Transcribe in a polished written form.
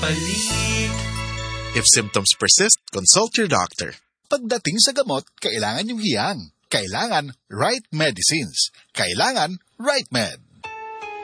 Palit. If symptoms persist, consult your doctor. Pagdating sa gamot, kailangan yung hiyang. Kailangan right medicines. Kailangan right med.